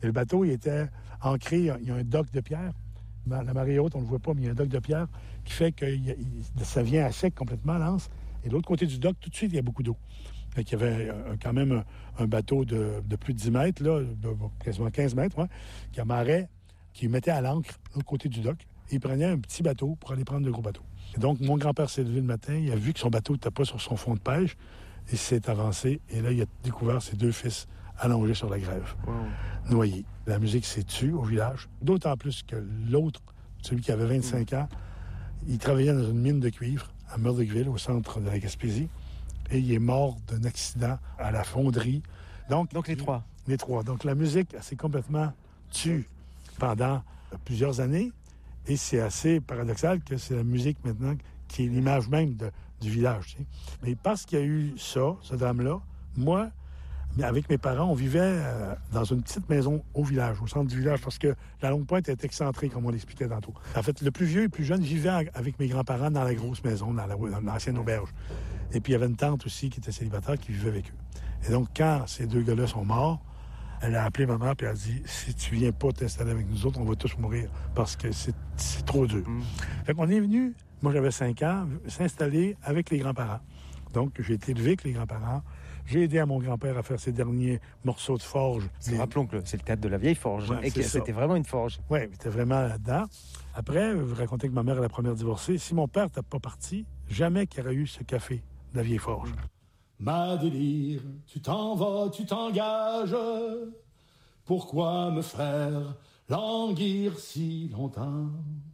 Et le bateau, il était ancré, il y a un dock de pierre. La marée haute, on ne le voit pas, mais il y a un dock de pierre qui fait que ça vient à sec complètement, l'anse. Et de l'autre côté du dock, tout de suite, il y a beaucoup d'eau. Fait qu'il y avait quand même un bateau de plus de 10 mètres, là, de quasiment 15 mètres, ouais, qui amarrait, qui mettait à l'ancre de l'autre côté du dock. Et il prenait un petit bateau pour aller prendre de gros bateaux. Et donc, mon grand-père s'est levé le matin, il a vu que son bateau n'était pas sur son fond de pêche, et s'est avancé. Et là, il a découvert ses deux fils allongés sur la grève, noyés. La musique s'est tue au village, d'autant plus que l'autre, celui qui avait 25 ans, il travaillait dans une mine de cuivre à Murdochville, au centre de la Gaspésie, et il est mort d'un accident à la fonderie. Donc les trois. Les trois. Donc la musique s'est complètement tue pendant plusieurs années, et c'est assez paradoxal que c'est la musique maintenant qui est l'image même du village. Tu sais. Mais parce qu'il y a eu ça, ce drame-là, moi, avec mes parents, on vivait dans une petite maison au village, au centre du village, parce que la Longue-Pointe était excentrée, comme on l'expliquait tantôt. En fait, le plus vieux et le plus jeune vivaient avec mes grands-parents dans la grosse maison, dans l'ancienne auberge. Et puis, il y avait une tante aussi qui était célibataire qui vivait avec eux. Et donc, quand ces deux gars-là sont morts, elle a appelé ma mère et elle a dit « Si tu viens pas t'installer avec nous autres, on va tous mourir parce que c'est trop dur. Fait qu'on est venu, moi j'avais 5 ans, s'installer avec les grands-parents. Donc, j'ai été élevé avec les grands-parents. J'ai aidé à mon grand-père à faire ses derniers morceaux de forge. Rappelons que c'est le théâtre de la vieille forge, Ouais, et que c'était vraiment une forge. Oui, c'était vraiment là-dedans. Après, vous racontez que ma mère est la première divorcée. Si mon père n'était pas parti, jamais qu'il y aurait eu ce café de la vieille forge. Ma délire, tu t'en vas, tu t'engages. Pourquoi me faire languir si longtemps?